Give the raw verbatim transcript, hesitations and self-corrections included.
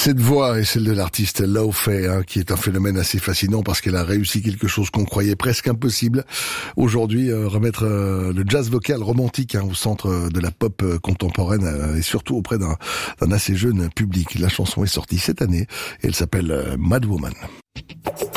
Cette voix est celle de l'artiste Lo Fei, hein, qui est un phénomène assez fascinant parce qu'elle a réussi quelque chose qu'on croyait presque impossible. Aujourd'hui, euh, remettre euh, le jazz vocal romantique hein, au centre de la pop euh, contemporaine euh, et surtout auprès d'un, d'un assez jeune public. La chanson est sortie cette année et elle s'appelle euh, Mad Woman.